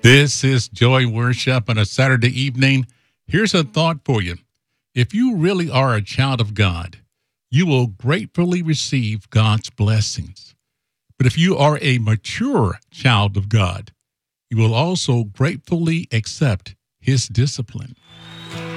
This is Joy Worship on a Saturday evening. Here's a thought for you. If you really are a child of God, you will gratefully receive God's blessings. But if you are a mature child of God, you will also gratefully accept his discipline.